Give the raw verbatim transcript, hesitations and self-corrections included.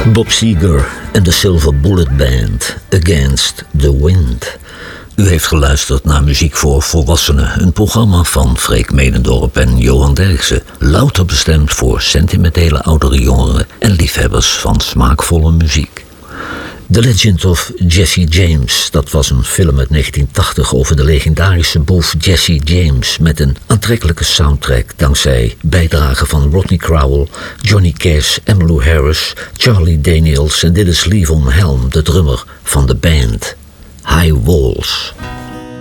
Bob Seger en de Silver Bullet Band, Against the Wind. U heeft geluisterd naar Muziek voor Volwassenen, een programma van Freek Medendorp en Johan Derksen, louter bestemd voor sentimentele oudere jongeren en liefhebbers van smaakvolle muziek. The Legend of Jesse James, dat was een film uit negentien tachtig over de legendarische boef Jesse James met een aantrekkelijke soundtrack dankzij bijdragen van Rodney Crowell, Johnny Cash, Emmylou Harris, Charlie Daniels en dit is Levon Helm, de drummer van de band High Walls.